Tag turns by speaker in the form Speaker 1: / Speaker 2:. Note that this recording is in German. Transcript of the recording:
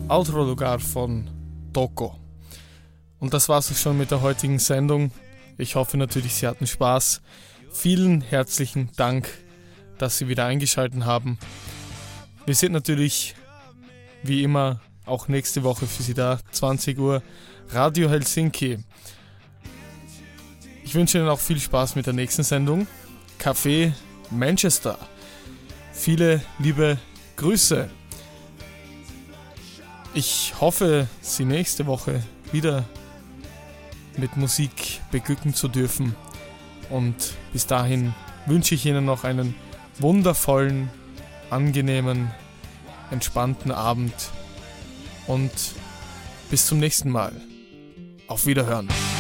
Speaker 1: Outro Lugar von Toko. Und das war's auch schon mit der heutigen Sendung. Ich hoffe natürlich, Sie hatten Spaß. Vielen herzlichen Dank, dass Sie wieder eingeschaltet haben. Wir sind natürlich, wie immer, auch nächste Woche für Sie da, 20 Uhr, Radio Helsinki. Ich wünsche Ihnen auch viel Spaß mit der nächsten Sendung, Café Manchester. Viele liebe Grüße. Ich hoffe, Sie nächste Woche wieder mit Musik beglücken zu dürfen. Und bis dahin wünsche ich Ihnen noch einen wundervollen, angenehmen, entspannten Abend. Und bis zum nächsten Mal. Auf Wiederhören.